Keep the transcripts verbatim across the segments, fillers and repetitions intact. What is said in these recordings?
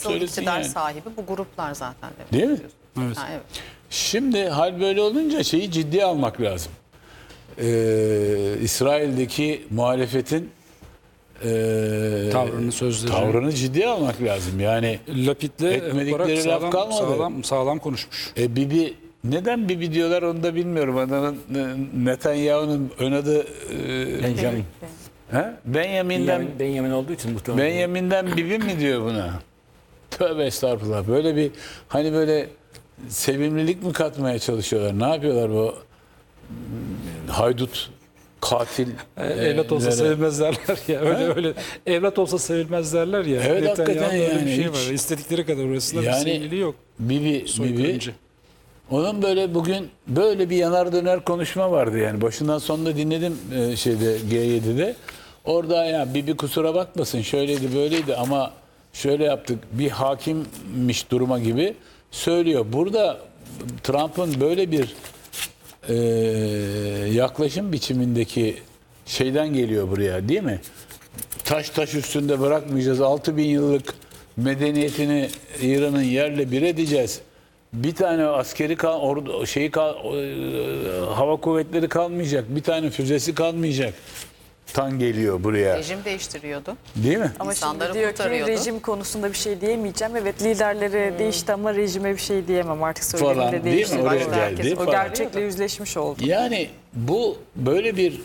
asıl söylesin iktidar yani. sahibi bu gruplar zaten. demek Değil mi? istiyorsun. Evet. Ha, evet. Şimdi hal böyle olunca şeyi ciddiye almak lazım. Ee, İsrail'deki muhalefetin e, Tavrını, sözlerini. tavrını ciddiye almak lazım. Yani Lapid'le etmedikleri olarak laf sağlam, kalmadı. sağlam, sağlam konuşmuş. E, Bibi neden Bibi diyorlar onu da bilmiyorum. Adamın e, Netanyahu'nun ön adı e, Benjamin. he? Benjamin'den Benjamin, Benjamin olduğu için muhtemelen. Benjamin'den Bibi mi diyor buna? Tövbe estağfurullah. Böyle bir hani böyle sevimlilik mi katmaya çalışıyorlar? Ne yapıyorlar bu haydut katil? E, evlat olsa e, sevilmez derler ya. Öyle Ha? öyle. Evlat olsa sevilmez derler ya. Evet, Netanyahu'nun hakikaten öyle yani bir şey hiç- var. İstedikleri kadar uğraşsınlar. Yani- bir sevgili yok. Bibi, Bibi. Soykırımcı. Onun böyle bugün böyle bir yanar döner konuşma vardı yani. Başından sonuna dinledim e, şeyde G yedi'de. Orada ya Bibi kusura bakmasın şöyleydi böyleydi ama şöyle yaptık bir hakimmiş duruma gibi söylüyor. Burada Trump'ın böyle bir e, yaklaşım biçimindeki şeyden geliyor buraya değil mi? Taş taş üstünde bırakmayacağız. altı bin yıllık medeniyetini İran'ın yerle bir edeceğiz. Bir tane askeri kal, ordu, şeyi kal, e, hava kuvvetleri kalmayacak. Bir tane füzesi kalmayacak. Tan geliyor buraya. Rejim değiştiriyordu. Değil mi? Ama İnsanları şimdi diyor ki kurtarıyordu. rejim konusunda bir şey diyemeyeceğim. Evet liderleri değişti ama rejime bir şey diyemem artık Falan, söylediğimde değil mi? değişti. Oraya Başta geldi herkes o falan. gerçekle yüzleşmiş oldu. Yani bu böyle bir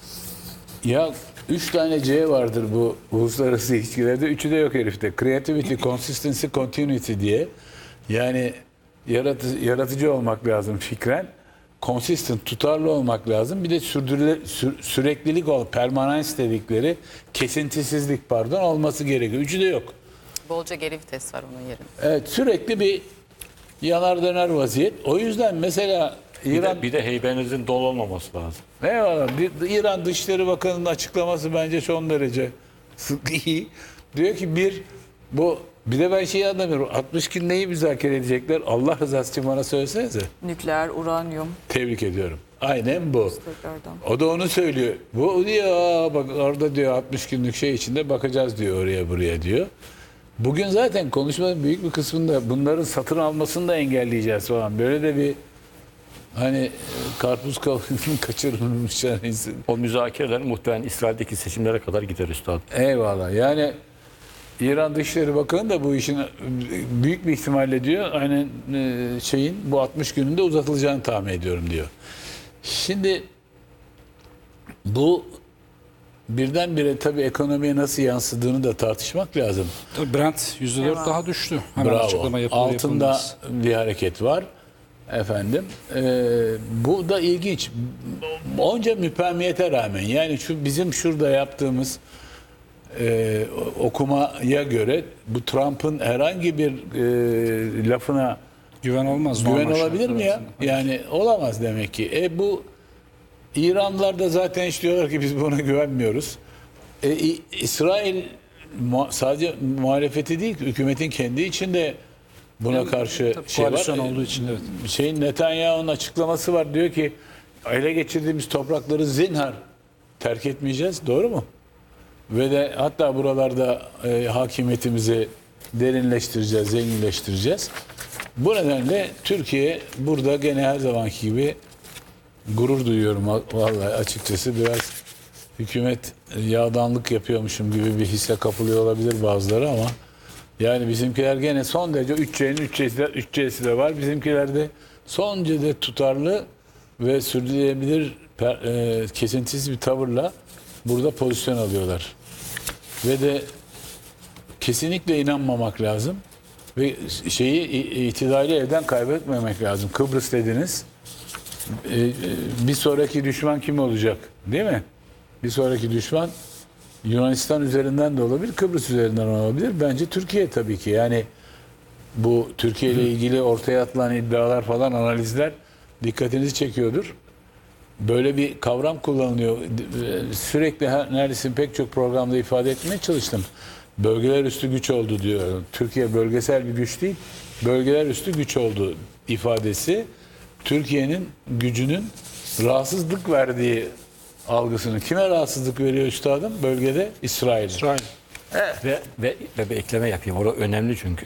ya üç tane C vardır bu uluslararası ilişkilerde. Üçü de yok herifte. Creativity, Consistency, Continuity diye. Yani yaratı, yaratıcı olmak lazım fikren. Consistent, tutarlı olmak lazım. Bir de sürdürüle, sü, süreklilik ol, permanence dedikleri kesintisizlik pardon olması gerekiyor. Üçü de yok. Bolca geri vites var onun yerinde. Evet sürekli bir yanar döner vaziyet. O yüzden mesela Bir İran de, bir de heybenizin dolu olmaması lazım. eyvallah. Bir- İran Dışişleri Bakanı'nın açıklaması bence son derece sık iyi. Diyor ki bir bu bir de ben şeyi anlamıyorum. altmış gün neyi müzakere edecekler? Allah rızası için bana söylesenize. Nükleer, uranyum Tebrik ediyorum. Aynen bu. tekrardan. O da onu söylüyor. Bu diyor "Aa, bak orada diyor altmış günlük şey içinde bakacağız diyor oraya buraya diyor. Bugün zaten konuşmanın büyük bir kısmında bunların satın almasını da engelleyeceğiz falan. Böyle de bir hani karpuz kavgamının kaçırılmış yani. O müzakereler muhtemelen İsrail'deki seçimlere kadar gider üstad. Eyvallah. Yani İran Dışişleri Bakanı da bu işin büyük bir ihtimalle diyor aynen e, şeyin bu altmış gününde uzatılacağını tahmin ediyorum diyor. Şimdi bu birdenbire tabii ekonomiye nasıl yansıdığını da tartışmak lazım. Tabii Brent yüzde dört Eyvah. daha düştü. Hemen Bravo. açıklama yapılır Altında yapılmaz. bir hareket var. Efendim, e, bu da ilginç. Onca müpemiyete rağmen yani şu bizim şurada yaptığımız e, okumaya göre bu Trump'ın herhangi bir e, lafına Güven olmaz. güven normal olabilir mi şartlar ya? altında. Yani olamaz demek ki. E bu İranlılar da zaten hiç diyorlar ki biz buna güvenmiyoruz. E, İ- İsrail mu- sadece muhalefeti değil, hükümetin kendi içinde buna karşı Tabii şey var. koalisyon E, olduğu için evet. Şeyin Netanyahu'nun açıklaması var. Diyor ki ele geçirdiğimiz toprakları zinhar terk etmeyeceğiz. Doğru mu? Ve de hatta buralarda e, hakimiyetimizi derinleştireceğiz, zenginleştireceğiz. Bu nedenle Türkiye burada gene her zamanki gibi gurur duyuyorum vallahi açıkçası. Biraz hükümet yağdanlık yapıyormuşum gibi bir hisse kapılıyor olabilir bazıları ama yani bizimkiler gene son derece üç C'nin üç C'si de, üç C'si de var. Bizimkiler de son derece tutarlı ve sürdürülebilir per- e, kesintisiz bir tavırla burada pozisyon alıyorlar. Ve de kesinlikle inanmamak lazım. Ve şeyi i- itidali elden kaybetmemek lazım. Kıbrıs dediniz. Ee, e, bir sonraki düşman kim olacak? Değil mi? Bir sonraki düşman Yunanistan üzerinden de olabilir, Kıbrıs üzerinden olabilir. Bence Türkiye tabii ki. Yani bu Türkiye ile ilgili ortaya atılan iddialar falan analizler dikkatinizi çekiyordur. Böyle bir kavram kullanılıyor. Sürekli her, neredeyse pek çok programda ifade etmeye çalıştım. Bölgeler üstü güç oldu diyor. Türkiye bölgesel bir güç değil, bölgeler üstü güç oldu ifadesi Türkiye'nin gücünün rahatsızlık verdiği algısını. Kime rahatsızlık veriyor üstadım? Bölgede İsrail. İsrail. Ve, ve, ve bir ekleme yapayım. Orada önemli çünkü.